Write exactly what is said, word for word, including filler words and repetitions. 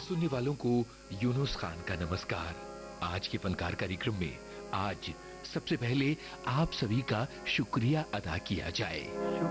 सुनने वालों को यूनुस खान का नमस्कार। आज के फनकार कार्यक्रम में आज सबसे पहले आप सभी का शुक्रिया अदा किया जाए।